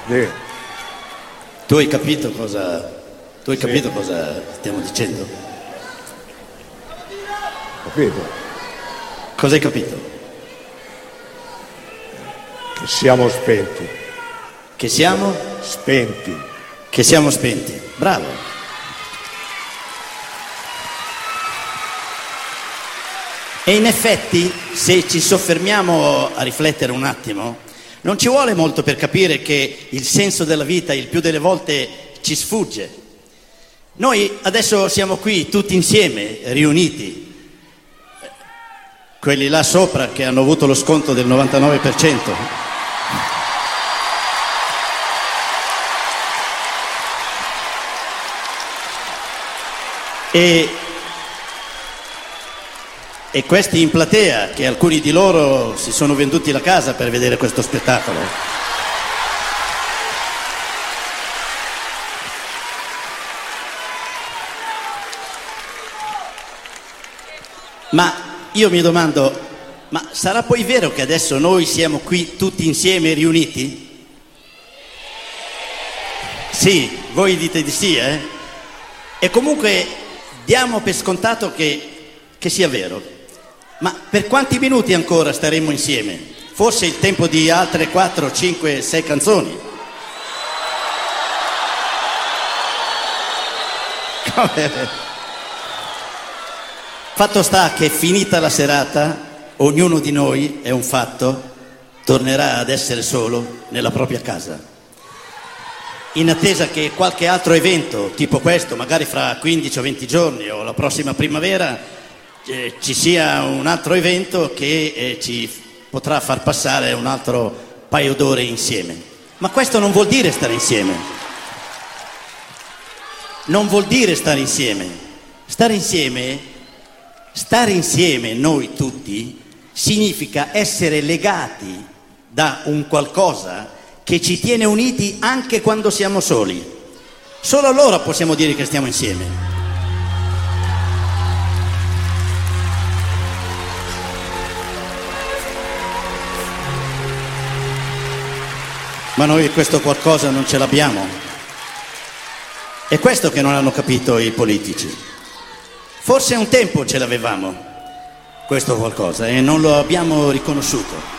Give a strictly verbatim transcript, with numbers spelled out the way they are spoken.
Sì. Tu hai capito cosa... Tu hai Sì. capito cosa stiamo dicendo? Capito? Cosa hai capito? Che siamo spenti. Che siamo? Spenti. Che siamo spenti. Bravo. E in effetti, se ci soffermiamo a riflettere un attimo, non ci vuole molto per capire che il senso della vita il più delle volte ci sfugge. Noi adesso siamo qui tutti insieme, riuniti. Quelli là sopra che hanno avuto lo sconto del novantanove per cento. E, e questi in platea, che alcuni di loro si sono venduti la casa per vedere questo spettacolo. Ma io mi domando, ma sarà poi vero che adesso noi siamo qui tutti insieme riuniti? Sì, voi dite di sì, eh? E comunque diamo per scontato che, che sia vero. Ma per quanti minuti ancora staremo insieme? Forse il tempo di altre quattro, cinque, sei canzoni. Come? Fatto sta che finita la serata, ognuno di noi, è un fatto, tornerà ad essere solo nella propria casa. In attesa che qualche altro evento, tipo questo, magari fra quindici o venti giorni o la prossima primavera, eh, ci sia un altro evento che eh, ci potrà far passare un altro paio d'ore insieme. Ma questo non vuol dire stare insieme. Non vuol dire stare insieme. Stare insieme... Stare insieme, noi tutti, significa essere legati da un qualcosa che ci tiene uniti anche quando siamo soli. Solo allora possiamo dire che stiamo insieme. Ma noi questo qualcosa non ce l'abbiamo. È questo che non hanno capito i politici. Forse un tempo ce l'avevamo, questo qualcosa, e non lo abbiamo riconosciuto.